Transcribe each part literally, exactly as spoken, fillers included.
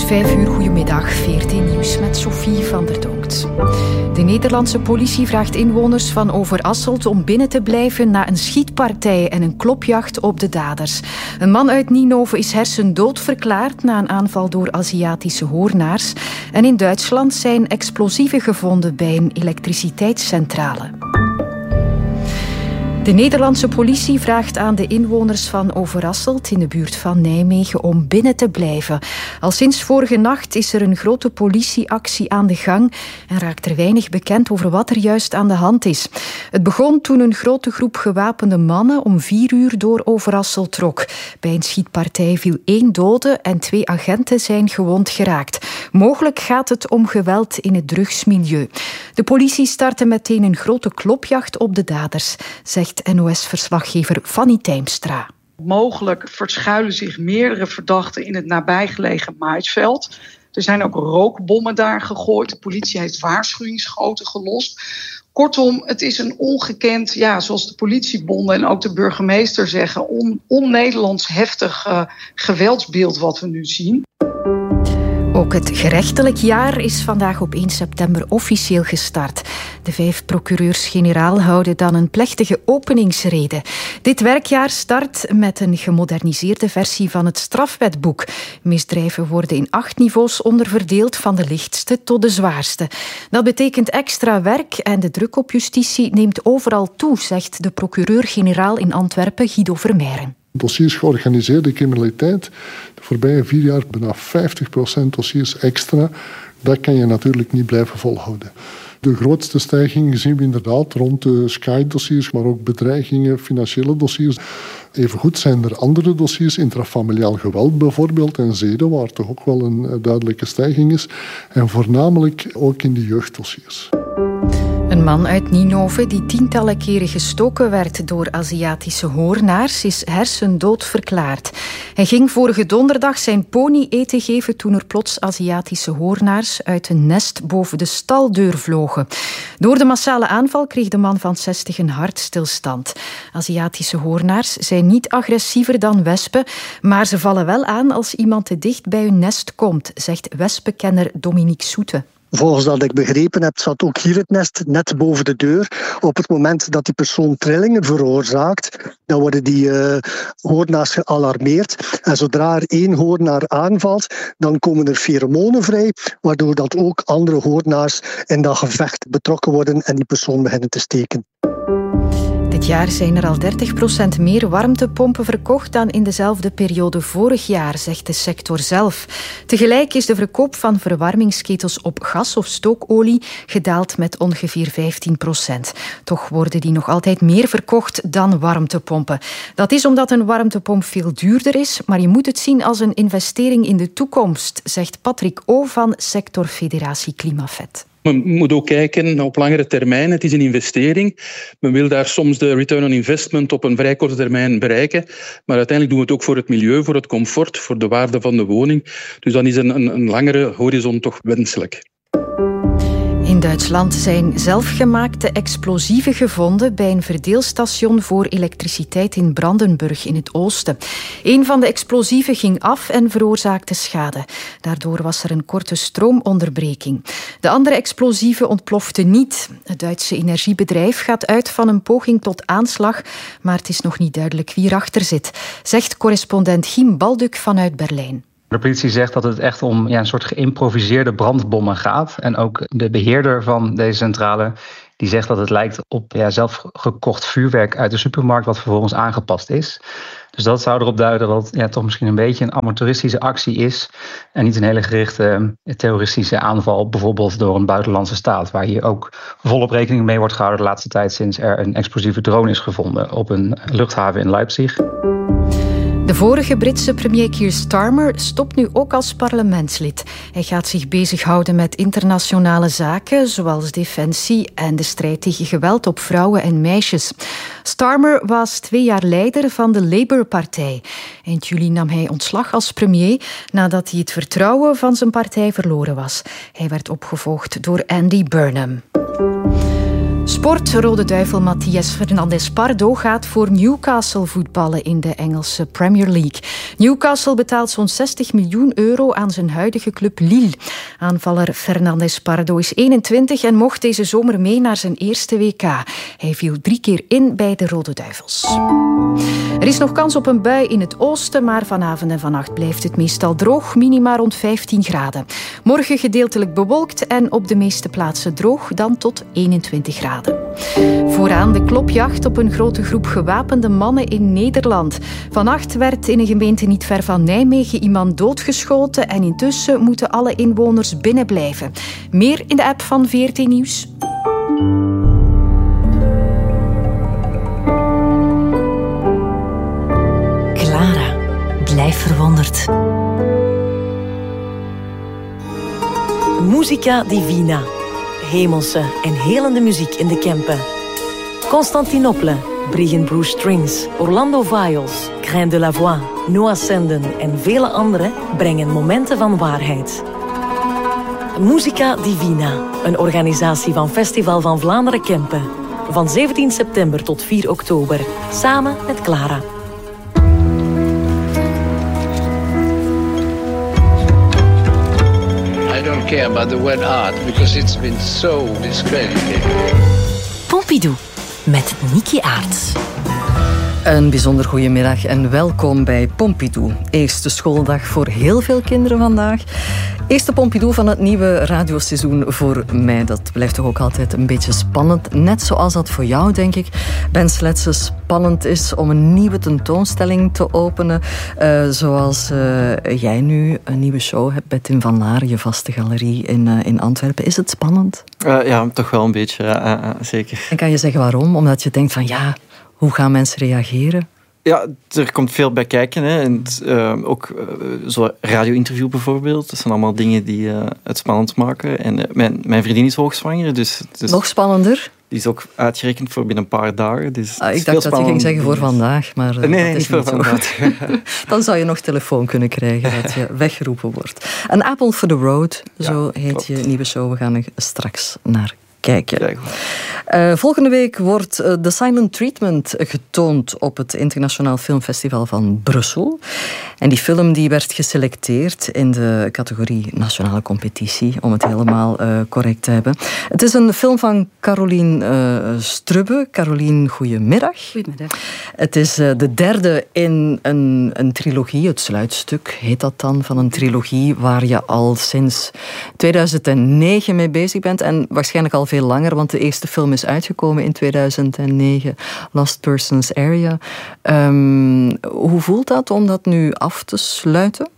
vijf uur, goedemiddag, V R T Nieuws met Sophie van der Donkt. De Nederlandse politie vraagt inwoners van Overasselt om binnen te blijven na een schietpartij en een klopjacht op de daders. Een man uit Ninove is hersendood verklaard na een aanval door Aziatische hoornaars. En in Duitsland zijn explosieven gevonden bij een elektriciteitscentrale. De Nederlandse politie vraagt aan de inwoners van Overasselt in de buurt van Nijmegen om binnen te blijven. Al sinds vorige nacht is er een grote politieactie aan de gang en raakt er weinig bekend over wat er juist aan de hand is. Het begon toen een grote groep gewapende mannen om vier uur door Overasselt trok. Bij een schietpartij viel één dode en twee agenten zijn gewond geraakt. Mogelijk gaat het om geweld in het drugsmilieu. De politie startte meteen een grote klopjacht op de daders, zegt N O S-verslaggever Fanny Tijmstra. Mogelijk verschuilen zich meerdere verdachten in het nabijgelegen maisveld. Er zijn ook rookbommen daar gegooid. De politie heeft waarschuwingsschoten gelost. Kortom, het is een ongekend, ja, zoals de politiebonden en ook de burgemeester zeggen, on- on-Nederlands heftig uh, geweldsbeeld wat we nu zien. Ook het gerechtelijk jaar is vandaag op één september officieel gestart. De vijf procureurs-generaal houden dan een plechtige openingsrede. Dit werkjaar start met een gemoderniseerde versie van het strafwetboek. Misdrijven worden in acht niveaus onderverdeeld, van de lichtste tot de zwaarste. Dat betekent extra werk en de druk op justitie neemt overal toe, zegt de procureur-generaal in Antwerpen, Guido Vermeijren. Dossiers georganiseerde criminaliteit, de voorbije vier jaar bijna vijftig procent dossiers extra. Dat kan je natuurlijk niet blijven volhouden. De grootste stijging zien we inderdaad rond de Sky-dossiers, maar ook bedreigingen, financiële dossiers. Evengoed zijn er andere dossiers, intrafamiliaal geweld bijvoorbeeld en zeden, waar toch ook wel een duidelijke stijging is. En voornamelijk ook in de jeugddossiers. Een man uit Ninove die tientallen keren gestoken werd door Aziatische hoornaars is hersendood verklaard. Hij ging vorige donderdag zijn pony eten geven toen er plots Aziatische hoornaars uit een nest boven de staldeur vlogen. Door de massale aanval kreeg de man van zestig een hartstilstand. Aziatische hoornaars zijn niet agressiever dan wespen, maar ze vallen wel aan als iemand te dicht bij hun nest komt, zegt wespenkenner Dominique Soete. Volgens dat ik begrepen heb, zat ook hier het nest net boven de deur. Op het moment dat die persoon trillingen veroorzaakt, dan worden die uh, hoornaars gealarmeerd. En zodra er één hoornaar aanvalt, dan komen er pheromonen vrij, waardoor dat ook andere hoornaars in dat gevecht betrokken worden en die persoon beginnen te steken. Dit jaar zijn er al dertig procent meer warmtepompen verkocht dan in dezelfde periode vorig jaar, zegt de sector zelf. Tegelijk is de verkoop van verwarmingsketels op gas of stookolie gedaald met ongeveer vijftien procent. Toch worden die nog altijd meer verkocht dan warmtepompen. Dat is omdat een warmtepomp veel duurder is, maar je moet het zien als een investering in de toekomst, zegt Patrick O. van sectorfederatie Klimafet. Men moet ook kijken op langere termijn. Het is een investering. Men wil daar soms de return on investment op een vrij korte termijn bereiken. Maar uiteindelijk doen we het ook voor het milieu, voor het comfort, voor de waarde van de woning. Dus dan is een, een, een langere horizon toch wenselijk. In Duitsland zijn zelfgemaakte explosieven gevonden bij een verdeelstation voor elektriciteit in Brandenburg in het oosten. Een van de explosieven ging af en veroorzaakte schade. Daardoor was er een korte stroomonderbreking. De andere explosieven ontploften niet. Het Duitse energiebedrijf gaat uit van een poging tot aanslag, maar het is nog niet duidelijk wie erachter zit, zegt correspondent Giem Balduk vanuit Berlijn. De politie zegt dat het echt om ja, een soort geïmproviseerde brandbommen gaat. En ook de beheerder van deze centrale die zegt dat het lijkt op ja, zelf gekocht vuurwerk uit de supermarkt wat vervolgens aangepast is. Dus dat zou erop duiden dat het ja, toch misschien een beetje een amateuristische actie is en niet een hele gerichte terroristische aanval, bijvoorbeeld door een buitenlandse staat, waar hier ook volop rekening mee wordt gehouden de laatste tijd sinds er een explosieve drone is gevonden op een luchthaven in Leipzig. De vorige Britse premier Keir Starmer stopt nu ook als parlementslid. Hij gaat zich bezighouden met internationale zaken, zoals defensie en de strijd tegen geweld op vrouwen en meisjes. Starmer was twee jaar leider van de Labour-partij. Eind juli nam hij ontslag als premier nadat hij het vertrouwen van zijn partij verloren was. Hij werd opgevolgd door Andy Burnham. Sport. Rode Duivel Matías Fernández Pardo gaat voor Newcastle voetballen in de Engelse Premier League. Newcastle betaalt zo'n zestig miljoen euro aan zijn huidige club Lille. Aanvaller Fernández Pardo is eenentwintig en mocht deze zomer mee naar zijn eerste W K. Hij viel drie keer in bij de Rode Duivels. Er is nog kans op een bui in het oosten, maar vanavond en vannacht blijft het meestal droog, minima rond vijftien graden. Morgen gedeeltelijk bewolkt en op de meeste plaatsen droog, dan tot eenentwintig graden. Vooraan de klopjacht op een grote groep gewapende mannen in Nederland. Vannacht werd in een gemeente niet ver van Nijmegen iemand doodgeschoten en intussen moeten alle inwoners binnenblijven. Meer in de app van V R T Nieuws. Clara, blijf verwonderd. Musica Divina. Hemelse en helende muziek in de Kempen. Constantinople, Briggen Bruce Strings, Orlando Viols, Grain de la Voix, Noah Senden en vele anderen brengen momenten van waarheid. Musica Divina, een organisatie van Festival van Vlaanderen Kempen. Van zeventien september tot vier oktober, samen met Clara. I don't care about the word art because it's been so discredited. Pompidou met Niki Aerts. Een bijzonder goedemiddag en welkom bij Pompidou. Eerste schooldag voor heel veel kinderen vandaag. Eerste Pompidou van het nieuwe radioseizoen voor mij. Dat blijft toch ook altijd een beetje spannend. Net zoals dat voor jou, denk ik, Ben Sletsen, spannend is om een nieuwe tentoonstelling te openen. Uh, zoals uh, jij nu een nieuwe show hebt bij Tim van Laar, je vaste galerie in, uh, in Antwerpen. Is het spannend? Uh, ja, toch wel een beetje, ja, uh, uh, zeker. En kan je zeggen waarom? Omdat je denkt van ja, hoe gaan mensen reageren? Ja, er komt veel bij kijken. Hè. En het, uh, ook uh, zo'n radio-interview bijvoorbeeld. Dat zijn allemaal dingen die uh, het spannend maken. En uh, mijn, mijn vriendin is hoogzwanger. Dus, dus nog spannender? Die is ook uitgerekend voor binnen een paar dagen. Dus ah, ik dacht dat je ging zeggen voor vandaag. Maar uh, nee, nee, dat is niet niet voor zo vandaag. goed. Dan zou je nog telefoon kunnen krijgen dat je weggeroepen wordt. An Apple for the Road, zo ja, heet klopt. Je nieuwe show. We gaan er straks naar kijken. Uh, volgende week wordt uh, The Silent Treatment getoond op het Internationaal Filmfestival van Brussel. En die film die werd geselecteerd in de categorie Nationale Competitie, om het helemaal uh, correct te hebben. Het is een film van Caroline uh, Strubbe. Caroline, goedemiddag. Goedemiddag. Het is uh, de derde in een, een trilogie, het sluitstuk heet dat dan, van een trilogie waar je al sinds tweeduizend negen mee bezig bent en waarschijnlijk al veel langer, want de eerste film is uitgekomen in tweeduizend negen, Lost Persons Area. Um, hoe voelt dat om dat nu af te sluiten?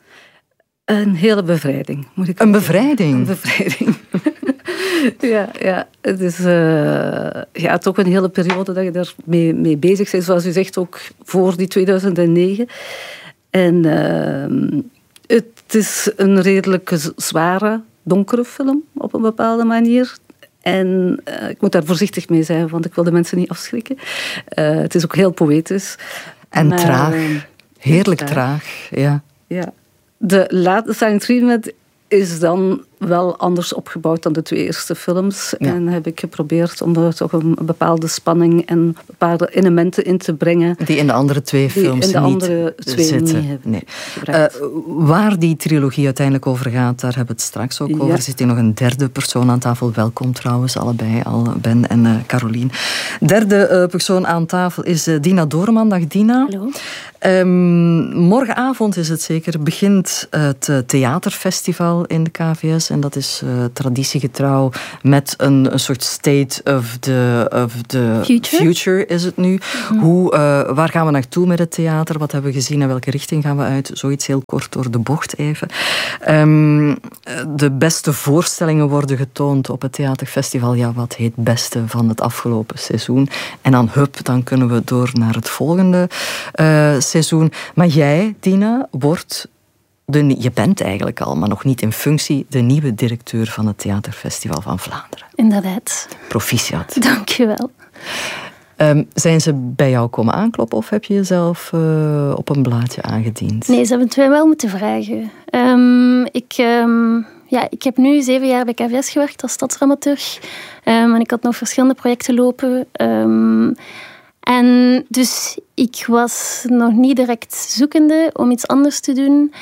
Een hele bevrijding, moet ik Een bevrijding? Een bevrijding. ja, ja, het is uh, ja, toch een hele periode dat je daar mee, mee bezig bent, zoals u zegt, ook voor die tweeduizend negen. En uh, het is een redelijk zware, donkere film, op een bepaalde manier. En uh, ik moet daar voorzichtig mee zijn, want ik wil de mensen niet afschrikken. Uh, het is ook heel poëtisch. En maar, traag. Uh, Heerlijk traag. traag, ja. ja. De laatste Silent Treatment is dan wel anders opgebouwd dan de twee eerste films. Ja. En heb ik geprobeerd om er toch een bepaalde spanning en bepaalde elementen in te brengen. Die in de andere twee films in de niet andere twee zitten. Niet hebben nee. uh, waar die trilogie uiteindelijk over gaat, daar hebben we het straks ook ja. over. Er zit hier nog een derde persoon aan tafel. Welkom trouwens, allebei, al Ben en uh, Caroline. Derde uh, persoon aan tafel is uh, Dina Doorman. Dag Dina. Hallo. Um, morgenavond is het zeker, begint het theaterfestival in de K V S. En dat is uh, traditiegetrouw met een, een soort state of the, of the future. future is het nu. Mm. Hoe, uh, waar gaan we naartoe met het theater? Wat hebben we gezien? En welke richting gaan we uit? Zoiets heel kort door de bocht even. Um, de beste voorstellingen worden getoond op het theaterfestival. Ja, wat heet beste van het afgelopen seizoen? En dan hup, dan kunnen we door naar het volgende uh, seizoen. Maar jij, Dina, wordt... De, je bent eigenlijk al, maar nog niet in functie, de nieuwe directeur van het Theaterfestival van Vlaanderen. Inderdaad. Proficiat. Dank je wel. Um, zijn ze bij jou komen aankloppen of heb je jezelf uh, op een blaadje aangediend? Nee, ze hebben het mij wel moeten vragen. Um, ik, um, ja, ik heb nu zeven jaar bij K V S gewerkt als stadsdramaturg. Um, en ik had nog verschillende projecten lopen. Um, en dus ik was nog niet direct zoekende om iets anders te doen.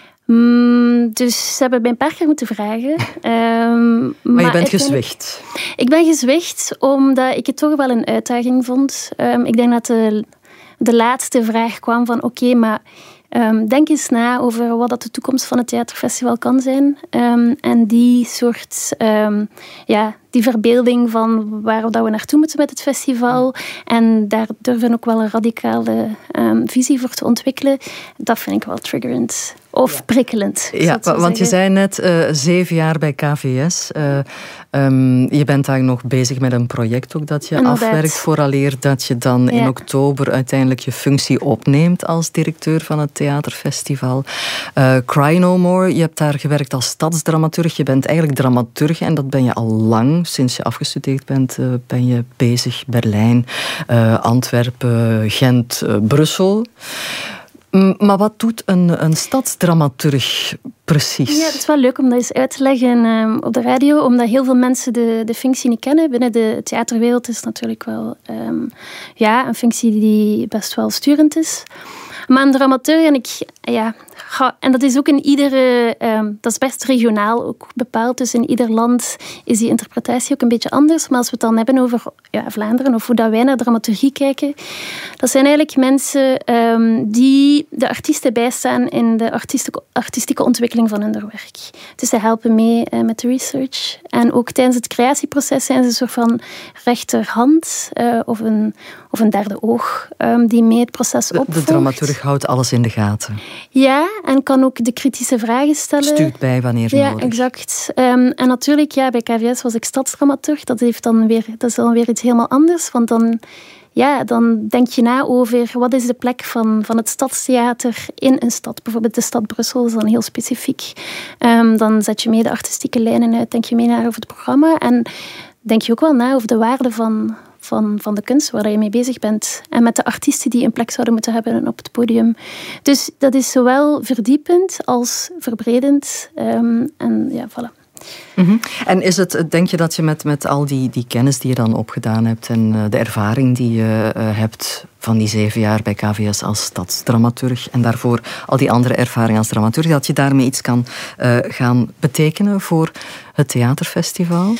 Um, dus ze hebben mij een paar keer moeten vragen. Um, maar, maar je bent gezwicht. Ik ben gezwicht omdat ik het toch wel een uitdaging vond. Um, ik denk dat de, de laatste vraag kwam van oké, okay, maar... Um, denk eens na over wat dat de toekomst van het theaterfestival kan zijn. Um, en die soort, um, ja, die verbeelding van waar dat we naartoe moeten met het festival. En daar durven ook wel een radicale um, visie voor te ontwikkelen. Dat vind ik wel triggerend. Of ja. prikkelend. Ja, want zeggen. Je zei net uh, zeven jaar bij K V S. Uh, um, je bent daar nog bezig met een project ook dat je Inderdaad. afwerkt. Vooraleer dat je dan ja. in oktober uiteindelijk je functie opneemt als directeur van het theaterfestival. Uh, Cry No More, je hebt daar gewerkt als stadsdramaturg. Je bent eigenlijk dramaturg en dat ben je al lang. Sinds je afgestudeerd bent, uh, ben je bezig. Berlijn, uh, Antwerpen, Gent, uh, Brussel. M- maar wat doet een, een stadsdramaturg precies? Ja, het is wel leuk om dat eens uit te leggen um, op de radio, omdat heel veel mensen de, de functie niet kennen. Binnen de theaterwereld is het natuurlijk wel um, ja, een functie die best wel sturend is. Maar een dramaturg, en ik, ja, ga, en dat is ook in iedere, um, dat is best regionaal ook bepaald. Dus in ieder land is die interpretatie ook een beetje anders. Maar als we het dan hebben over ja, Vlaanderen, of hoe dat wij naar dramaturgie kijken, dat zijn eigenlijk mensen um, die de artiesten bijstaan in de artistieke, artistieke ontwikkeling van hun werk. Dus ze helpen mee uh, met de research. En ook tijdens het creatieproces zijn ze een soort van rechterhand uh, of, een, of een derde oog um, die mee het proces opvolgt. De, de dramaturg houdt alles in de gaten. Ja, en kan ook de kritische vragen stellen. Stuurt bij wanneer ja, nodig. Ja, exact. Um, en natuurlijk, ja, bij K V S was ik stadsdramaturg. Dat, heeft dan weer, dat is dan weer iets helemaal anders. Want dan, ja, dan denk je na over wat is de plek van, van het stadstheater in een stad. Bijvoorbeeld de stad Brussel is dan heel specifiek. Um, dan zet je mee de artistieke lijnen uit. Denk je mee naar over het programma. En denk je ook wel na over de waarde van... Van, van de kunst waar je mee bezig bent. En met de artiesten die een plek zouden moeten hebben op het podium. Dus dat is zowel verdiepend als verbredend. Um, en ja, voilà. Mm-hmm. En is het, denk je dat je met, met al die, die kennis die je dan opgedaan hebt en uh, de ervaring die je uh, hebt van die zeven jaar bij K V S als stadsdramaturg en daarvoor al die andere ervaring als dramaturg, dat je daarmee iets kan uh, gaan betekenen voor het theaterfestival?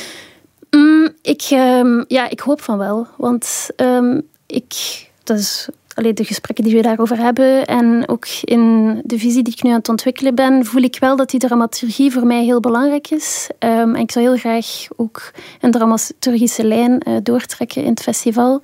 Mm, ik, um, ja, ik hoop van wel. Want um, ik... Dat is allee, de gesprekken die we daarover hebben en ook in de visie die ik nu aan het ontwikkelen ben, voel ik wel dat die dramaturgie voor mij heel belangrijk is. Um, en ik zou heel graag ook een dramaturgische lijn uh, doortrekken in het festival.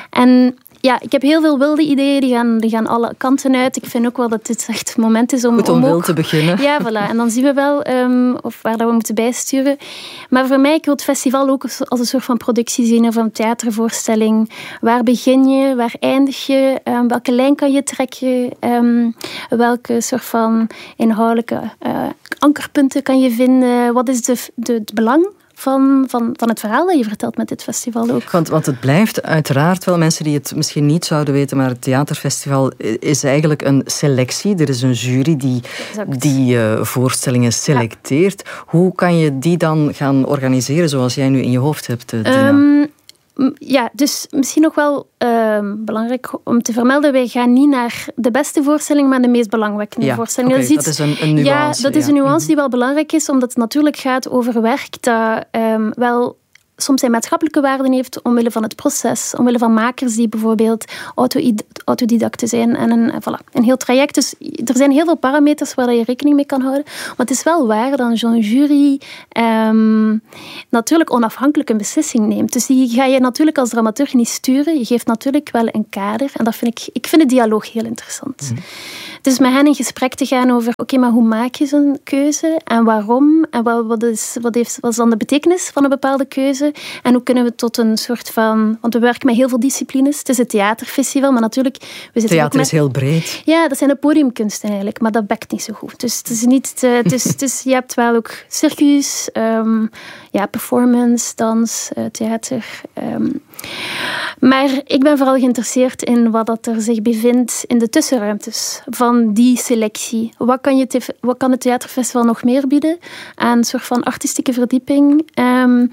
En ja, ik heb heel veel wilde ideeën, die gaan, die gaan alle kanten uit. Ik vind ook wel dat dit echt het moment is om... Goed om, om wild ook, te beginnen. Ja, voilà. En dan zien we wel um, of waar dat we moeten bijsturen. Maar voor mij, ik wil het festival ook als een soort van productie zien, of een theatervoorstelling. Waar begin je? Waar eindig je? Um, welke lijn kan je trekken? Um, welke soort van inhoudelijke uh, ankerpunten kan je vinden? Wat is de, de, het belang Van, van, van het verhaal dat je vertelt met dit festival ook. Want, want het blijft uiteraard wel, mensen die het misschien niet zouden weten, maar het theaterfestival is eigenlijk een selectie. Er is een jury die exact. die uh, voorstellingen selecteert. Ja. Hoe kan je die dan gaan organiseren zoals jij nu in je hoofd hebt, Dina? Um, Ja, dus misschien nog wel uh, belangrijk om te vermelden, wij gaan niet naar de beste voorstelling, maar de meest belangwekkende ja, voorstelling. Okay, dat is, iets, dat is een, een nuance. Ja, dat is een nuance die wel belangrijk is, omdat het natuurlijk gaat over werk dat um, wel soms zijn maatschappelijke waarden heeft, omwille van het proces, omwille van makers die bijvoorbeeld autodidacten zijn en een, voilà, een heel traject. Dus er zijn heel veel parameters waar je rekening mee kan houden. Maar het is wel waar dat zo'n jury um, natuurlijk onafhankelijk een beslissing neemt. Dus die ga je natuurlijk als dramaturg niet sturen. Je geeft natuurlijk wel een kader. En dat vind ik, ik vind de dialoog heel interessant. Mm. Dus met hen in gesprek te gaan over, oké, okay, maar hoe maak je zo'n keuze? En waarom? En wat, wat, is, wat, heeft, wat is dan de betekenis van een bepaalde keuze? En hoe kunnen we tot een soort van... Want we werken met heel veel disciplines. Het is een theaterfestival, maar natuurlijk... We zitten Theater met, is heel breed. Ja, dat zijn de podiumkunsten eigenlijk, maar dat bekt niet zo goed. Dus het is niet... Het is, het is, je hebt wel ook circus, um, ja, performance, dans, uh, theater... Um, Maar ik ben vooral geïnteresseerd in wat dat er zich bevindt in de tussenruimtes van die selectie. Wat kan, je te, wat kan het theaterfestival nog meer bieden aan een soort van artistieke verdieping, um,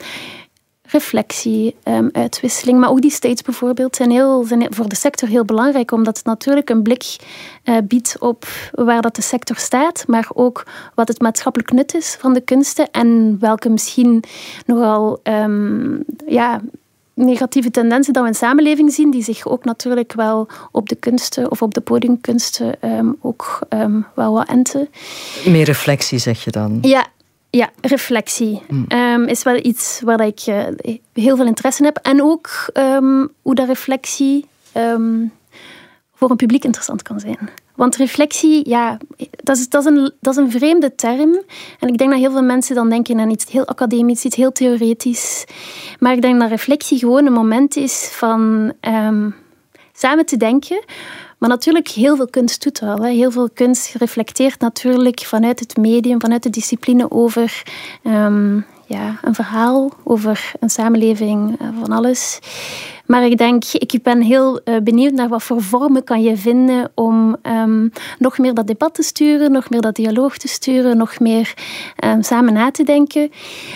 reflectie, um, uitwisseling. Maar ook die stages bijvoorbeeld zijn, heel, zijn voor de sector heel belangrijk, omdat het natuurlijk een blik uh, biedt op waar dat de sector staat, maar ook wat het maatschappelijk nut is van de kunsten en welke misschien nogal um, ja, negatieve tendensen dat we in de samenleving zien, die zich ook natuurlijk wel op de kunsten of op de podiumkunsten um, ook um, wel wat enten. Meer reflectie, zeg je dan? Ja. Ja, reflectie hmm. um, is wel iets waar ik uh, heel veel interesse in heb. En ook um, hoe dat reflectie um, voor een publiek interessant kan zijn. Want reflectie, ja, dat is, dat, is een, dat is een vreemde term. En ik denk dat heel veel mensen dan denken aan iets heel academisch, iets heel theoretisch. Maar ik denk dat reflectie gewoon een moment is van um, samen te denken. Maar natuurlijk, heel veel kunst doet dat. Hè. Heel veel kunst reflecteert natuurlijk vanuit het medium, vanuit de discipline over um, ja, een verhaal, over een samenleving, uh, van alles. Maar ik denk, ik ben heel uh, benieuwd naar wat voor vormen kan je vinden om um, nog meer dat debat te sturen, nog meer dat dialoog te sturen, nog meer um, samen na te denken.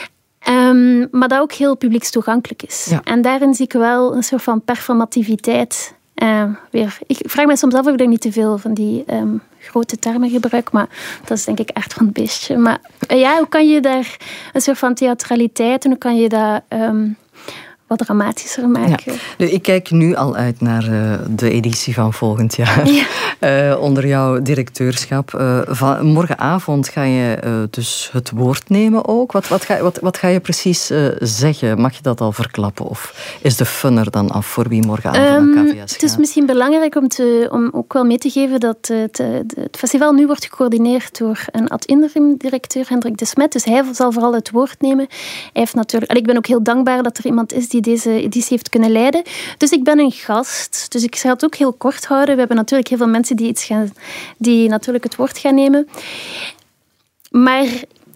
Um, maar dat ook heel publiekstoegankelijk is. Ja. En daarin zie ik wel een soort van performativiteit. Uh, weer. Ik vraag me soms af of ik er niet te veel van die um, grote termen gebruik, maar dat is denk ik echt van het beestje. Maar uh, ja, hoe kan je daar een soort van theatraliteit en hoe kan je dat um, wat dramatischer maken? Ja. Nu, ik kijk nu al uit naar uh, de editie van volgend jaar. Ja. Uh, onder jouw directeurschap. Uh, van, morgenavond ga je uh, dus het woord nemen ook. Wat, wat, ga, wat, wat ga je precies uh, zeggen? Mag je dat al verklappen? Of is de fun er dan af voor wie morgenavond um, naar K V S gaat? Het is misschien belangrijk om, te, om ook wel mee te geven dat het, het, het festival nu wordt gecoördineerd door een ad-interim directeur, Hendrik de Smet. Dus hij zal vooral het woord nemen. Hij heeft natuurlijk, en ik ben ook heel dankbaar dat er iemand is die deze editie heeft kunnen leiden. Dus ik ben een gast. Dus ik zal het ook heel kort houden. We hebben natuurlijk heel veel mensen die, iets gaan, die natuurlijk het woord gaan nemen. Maar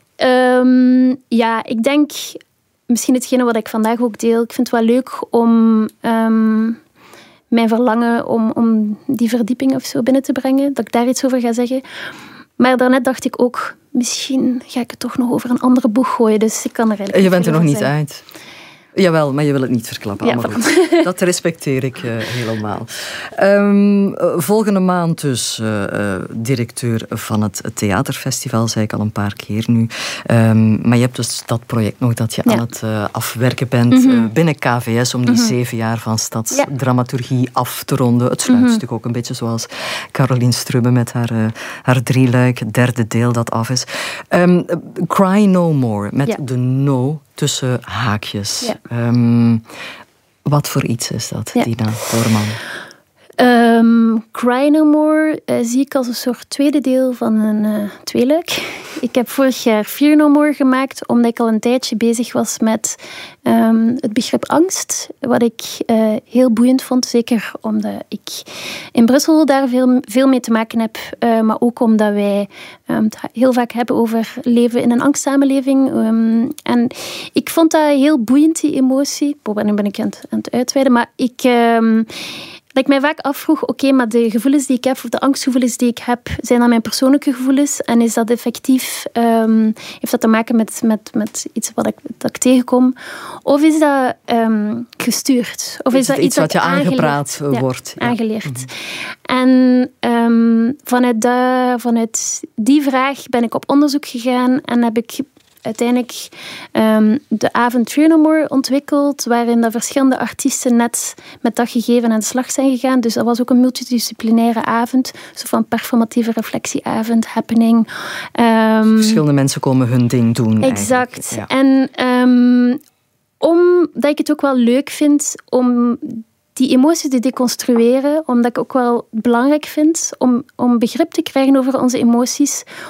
um, ja, ik denk misschien hetgene wat ik vandaag ook deel. Ik vind het wel leuk om um, mijn verlangen om, om die verdieping of zo binnen te brengen. Dat ik daar iets over ga zeggen. Maar daarnet dacht ik ook, misschien ga ik het toch nog over een andere boeg gooien. Dus ik kan er eigenlijk Je bent er nog niet zeggen. uit. Jawel, maar je wil het niet verklappen. Ja, maar goed. Dat respecteer ik uh, helemaal. Um, volgende maand dus uh, uh, directeur van het theaterfestival, zei ik al een paar keer nu. Um, maar je hebt dus dat project nog dat je ja. aan het uh, afwerken bent mm-hmm. uh, binnen K V S om die mm-hmm. zeven jaar van stadsdramaturgie ja. af te ronden. Het sluit mm-hmm. natuurlijk ook een beetje zoals Caroline Strubbe met haar, uh, haar drieluik, derde deel dat af is. Um, Cry No More, met ja. de no tussen haakjes. Ja. Um, wat voor iets is dat, ja. Dina Doorman? Um, Cry No More uh, zie ik als een soort tweede deel van een uh, tweeluik. Ik heb vorig jaar Fear No More gemaakt, omdat ik al een tijdje bezig was met um, het begrip angst. Wat ik uh, heel boeiend vond, zeker omdat ik in Brussel daar veel, veel mee te maken heb. Uh, maar ook omdat wij um, het heel vaak hebben over leven in een angstsamenleving. Um, en ik vond dat heel boeiend, die emotie. Boah, nu ben ik aan het, aan het uitweiden, maar ik... Um, Dat ik mij vaak afvroeg, oké, okay, maar de gevoelens die ik heb, of de angstgevoelens die ik heb, zijn dat mijn persoonlijke gevoelens? En is dat effectief, um, heeft dat te maken met, met, met iets wat ik, dat ik tegenkom? Of is dat um, gestuurd? Of is, is dat iets, iets wat je aangepraat aangeleerd, wordt? Ja, aangeleerd. Mm-hmm. En um, vanuit, de, vanuit die vraag ben ik op onderzoek gegaan en heb ik uiteindelijk um, de avond Fear No More ontwikkeld, waarin de verschillende artiesten net met dat gegeven aan de slag zijn gegaan. Dus dat was ook een multidisciplinaire avond, zo van performatieve reflectieavond, happening. Um, Verschillende mensen komen hun ding doen. Exact. Ja. En um, omdat ik het ook wel leuk vind om die emoties te deconstrueren, omdat ik ook wel belangrijk vind om, om begrip te krijgen over onze emoties,